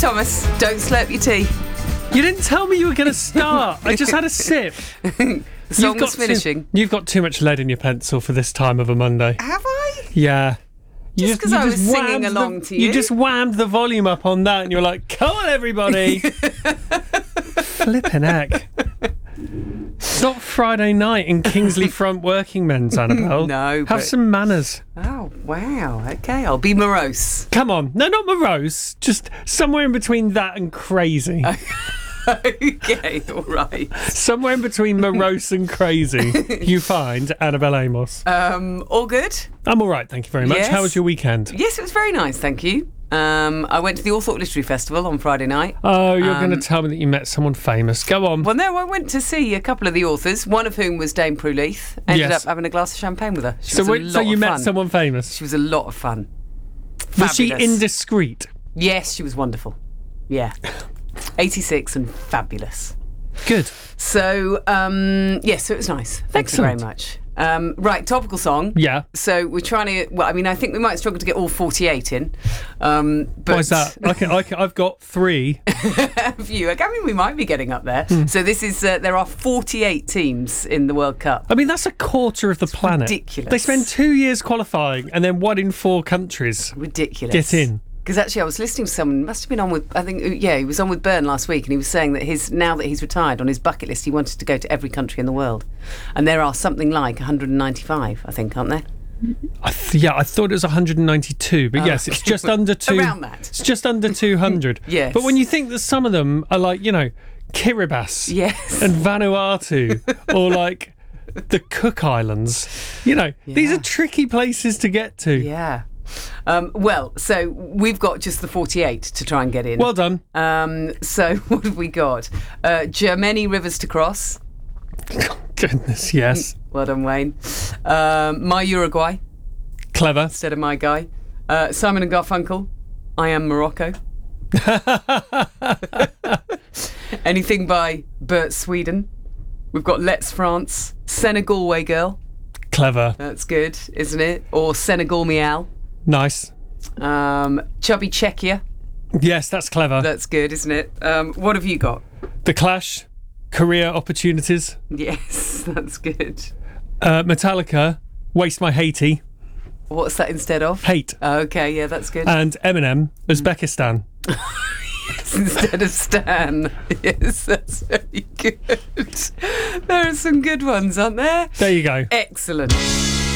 Thomas, don't slurp your tea. You didn't tell me you were going to start. I just had a sip. The song was finishing. You've got too much lead in your pencil for this time of a Monday. Have I? Yeah. Just because I was singing along to you. You just whammed the volume up on that and you're like, come on, everybody. Flippin' heck. It's not Friday night in Kingsley Front Working Men's, Annabelle. No, Have some manners. Oh, wow. Okay, I'll be morose. Come on. No, not morose. Just somewhere in between that and crazy. Okay, all right. Somewhere in between morose and crazy, you find Annabelle Amos. All good? I'm all right, thank you very much. Yes. How was your weekend? Yes, it was very nice, thank you. I went to the Althorpe Literary Festival on Friday night. Oh, you're going to tell me that you met someone famous. Go on. Well, no, I went to see a couple of the authors, one of whom was Dame Prue Leith. Ended up having a glass of champagne with her. So you met someone famous? She was a lot of fun. Was she Fabulous. indiscreet? Yes, she was wonderful. Yeah. 86 and fabulous. Good. So, yes, so it was nice. Thank you very much. Right, topical song. Yeah. So we're trying to. Well, I mean, I think we might struggle to get all 48 in. But why is that? I've got 3. I mean, we might be getting up there. So this is. There are 48 teams in the World Cup. I mean, that's a quarter of the planet. Ridiculous. They spend 2 years qualifying, and then 1 in 4 countries Ridiculous. get in. Because actually, I was listening to someone, must have been on with, I think, he was on with Byrne last week, and he was saying that now that he's retired, on his bucket list, he wanted to go to every country in the world. And there are something like 195, I think, aren't there? I thought it was 192, but yes, it's just under 2. Around that. It's just under 200. Yes. But when you think that some of them are like, Kiribati Yes. and Vanuatu, or like the Cook Islands, these are tricky places to get to. Yeah. Well, so we've got just the 48 to try and get in. Well done. So what have we got? Germany Rivers to cross. Goodness, yes. Well done, Wayne. My Uruguay Clever. instead of my guy. Simon and Garfunkel. I Am Morocco. Anything by Bert Sweden. We've got Let's France. Senegalway Girl. Clever. That's good, isn't it? Or Senegal Meow. Nice. Chubby Czechia. Yes, that's clever. That's good, isn't it? What have you got? The Clash. Career Opportunities. Yes, that's good. Metallica. Waste My Haiti. What's that instead of? Hate. Okay, yeah, that's good. And Eminem. Uzbekistan. Instead of Stan. Yes, that's very good. There are some good ones, aren't there? There you go. Excellent.